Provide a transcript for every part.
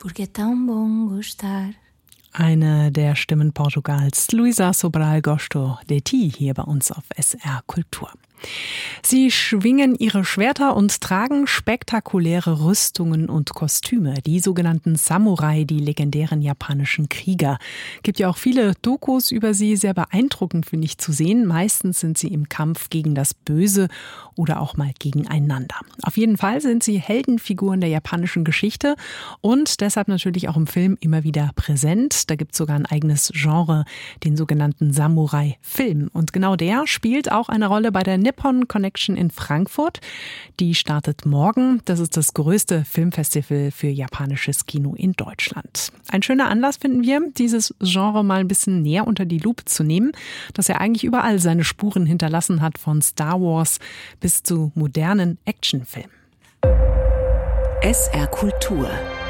porque é tão bom gostar. Eine der Stimmen Portugals, Luísa Sobral Gosto de Ti, hier bei uns auf SR Kultur. Sie schwingen ihre Schwerter und tragen spektakuläre Rüstungen und Kostüme, die sogenannten Samurai, die legendären japanischen Krieger. Gibt ja auch viele Dokus über sie, sehr beeindruckend finde ich zu sehen. Meistens sind sie im Kampf gegen das Böse oder auch mal gegeneinander. Auf jeden Fall sind sie Heldenfiguren der japanischen Geschichte und deshalb natürlich auch im Film immer wieder präsent. Da gibt es sogar ein eigenes Genre, den sogenannten Samurai-Film. Und genau der spielt auch eine Rolle bei der Nippon Connection in Frankfurt. Die startet morgen. Das ist das größte Filmfestival für japanisches Kino in Deutschland. Ein schöner Anlass finden wir, dieses Genre mal ein bisschen näher unter die Lupe zu nehmen, das ja eigentlich überall seine Spuren hinterlassen hat, von Star Wars bis zu modernen Actionfilmen. SR Kultur.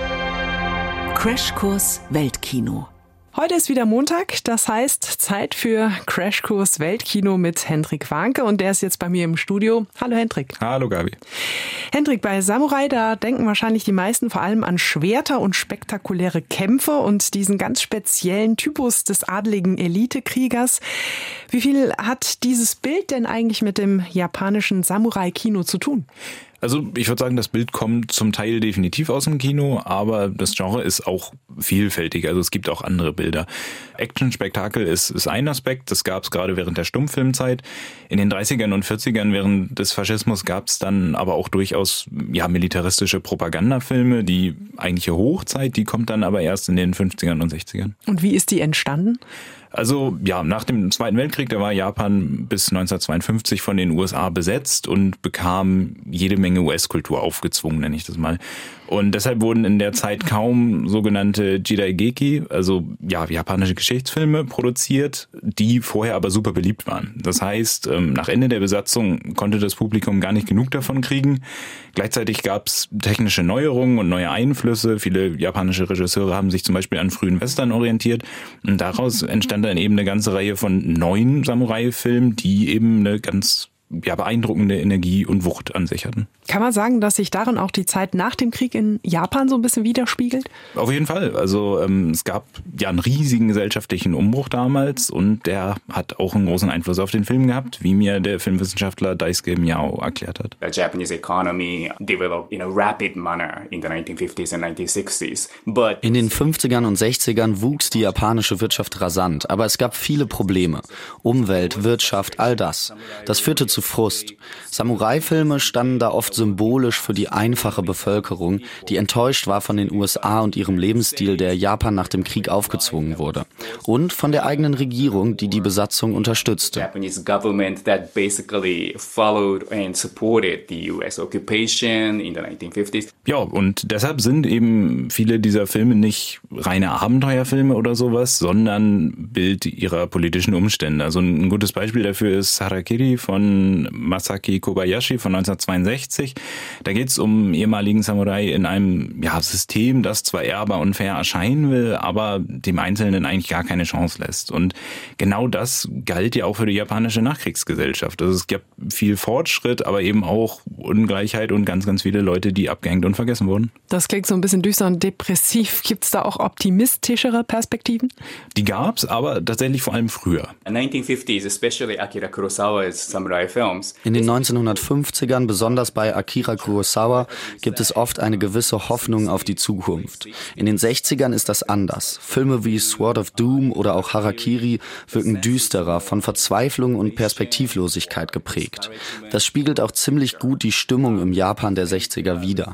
Crashkurs Weltkino. Heute ist wieder Montag, das heißt Zeit für Crashkurs Weltkino mit Hendrik Warnke und der ist jetzt bei mir im Studio. Hallo Hendrik. Hallo Gabi. Hendrik, bei Samurai, da denken wahrscheinlich die meisten vor allem an Schwerter und spektakuläre Kämpfe und diesen ganz speziellen Typus des adligen Elitekriegers. Wie viel hat dieses Bild denn eigentlich mit dem japanischen Samurai-Kino zu tun? Also ich würde sagen, das Bild kommt zum Teil definitiv aus dem Kino, aber das Genre ist auch vielfältig. Also es gibt auch andere Bilder. Action-Spektakel ist ein Aspekt, das gab es gerade während der Stummfilmzeit. In den 30ern und 40ern während des Faschismus gab es dann aber auch durchaus militaristische Propagandafilme. Die eigentliche Hochzeit, die kommt dann aber erst in den 50ern und 60ern. Und wie ist die entstanden? Also nach dem Zweiten Weltkrieg, da war Japan bis 1952 von den USA besetzt und bekam jede Menge US-Kultur aufgezwungen, nenne ich das mal. Und deshalb wurden in der Zeit kaum sogenannte Jidaigeki, also japanische Geschichtsfilme produziert, die vorher aber super beliebt waren. Das heißt, nach Ende der Besatzung konnte das Publikum gar nicht genug davon kriegen. Gleichzeitig gab es technische Neuerungen und neue Einflüsse. Viele japanische Regisseure haben sich zum Beispiel an frühen Western orientiert. Und daraus entstand dann eben eine ganze Reihe von neuen Samurai-Filmen, die eben eine ganz beeindruckende Energie und Wucht an sich hatten. Kann man sagen, dass sich darin auch die Zeit nach dem Krieg in Japan so ein bisschen widerspiegelt? Auf jeden Fall. Also es gab einen riesigen gesellschaftlichen Umbruch damals und der hat auch einen großen Einfluss auf den Film gehabt, wie mir der Filmwissenschaftler Daisuke Miao erklärt hat. The Japanese economy developed in a rapid manner in the 1950s and 1960s. But in den 50ern und 60ern wuchs die japanische Wirtschaft rasant, aber es gab viele Probleme. Umwelt, Wirtschaft, all das. Das führte zu Frust. Samurai-Filme standen da oft symbolisch für die einfache Bevölkerung, die enttäuscht war von den USA und ihrem Lebensstil, der Japan nach dem Krieg aufgezwungen wurde. Und von der eigenen Regierung, die die Besatzung unterstützte. Japanese government that basically followed and supported the US occupation in the 1950s. Ja, und deshalb sind eben viele dieser Filme nicht reine Abenteuerfilme oder sowas, sondern Bild ihrer politischen Umstände. Also ein gutes Beispiel dafür ist Harakiri von Masaki Kobayashi von 1962. Da geht es um ehemaligen Samurai in einem System, das zwar ehrbar und fair erscheinen will, aber dem Einzelnen eigentlich gar keine Chance lässt. Und genau das galt ja auch für die japanische Nachkriegsgesellschaft. Also es gab viel Fortschritt, aber eben auch Ungleichheit und ganz, ganz viele Leute, die abgehängt und vergessen wurden. Das klingt so ein bisschen düster und depressiv. Gibt es da auch optimistischere Perspektiven? Die gab es, aber tatsächlich vor allem früher. In the 1950s, especially Akira Kurosawa's samurai films. In den 1950ern, besonders bei Akira Kurosawa, gibt es oft eine gewisse Hoffnung auf die Zukunft. In den 60ern ist das anders. Filme wie Sword of Doom oder auch Harakiri wirken düsterer, von Verzweiflung und Perspektivlosigkeit geprägt. Das spiegelt auch ziemlich gut die Stimmung im Japan der 60er wider.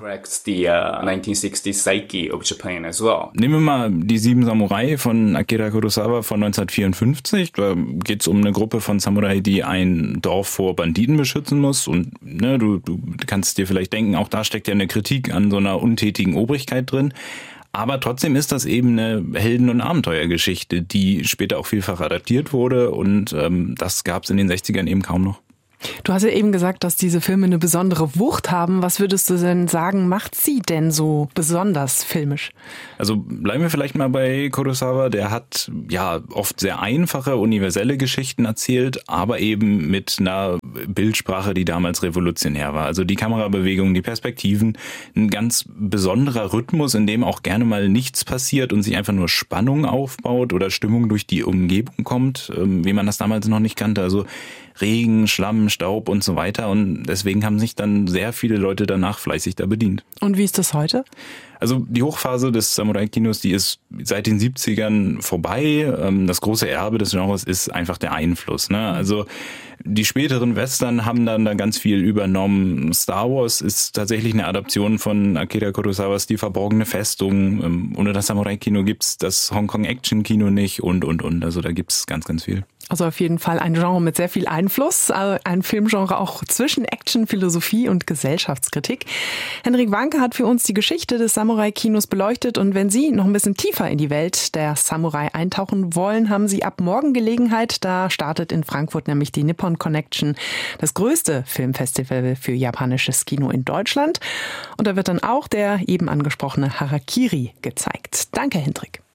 Nehmen wir mal die 7 Samurai von Akira Kurosawa von 1954. Da geht es um eine Gruppe von Samurai, die ein Dorf vor Banditen beschützen muss. Und du kannst dir vielleicht denken, auch da steckt ja eine Kritik an so einer untätigen Obrigkeit drin. Aber trotzdem ist das eben eine Helden- und Abenteuergeschichte, die später auch vielfach adaptiert wurde. Und das gab es in den 60ern eben kaum noch. Du hast ja eben gesagt, dass diese Filme eine besondere Wucht haben. Was würdest du denn sagen, macht sie denn so besonders filmisch? Also bleiben wir vielleicht mal bei Kurosawa. Der hat ja oft sehr einfache, universelle Geschichten erzählt, aber eben mit einer Bildsprache, die damals revolutionär war. Also die Kamerabewegungen, die Perspektiven, ein ganz besonderer Rhythmus, in dem auch gerne mal nichts passiert und sich einfach nur Spannung aufbaut oder Stimmung durch die Umgebung kommt, wie man das damals noch nicht kannte. Also Regen, Schlamm, Staub und so weiter. Und deswegen haben sich dann sehr viele Leute danach fleißig da bedient. Und wie ist das heute? Also die Hochphase des Samurai-Kinos, die ist seit den 70ern vorbei. Das große Erbe des Genres ist einfach der Einfluss. Ne? Also die späteren Western haben dann da ganz viel übernommen. Star Wars ist tatsächlich eine Adaption von Akira Kurosawas Die verborgene Festung. Ohne das Samurai-Kino gibt's das Hongkong-Action-Kino nicht und. Also da gibt's ganz, ganz viel. Also auf jeden Fall ein Genre mit sehr viel Einfluss, ein Filmgenre auch zwischen Action, Philosophie und Gesellschaftskritik. Henrik Wanke hat für uns die Geschichte des Samurai-Kinos beleuchtet und wenn Sie noch ein bisschen tiefer in die Welt der Samurai eintauchen wollen, haben Sie ab morgen Gelegenheit. Da startet in Frankfurt nämlich die Nippon Connection, das größte Filmfestival für japanisches Kino in Deutschland. Und da wird dann auch der eben angesprochene Harakiri gezeigt. Danke, Hendrik.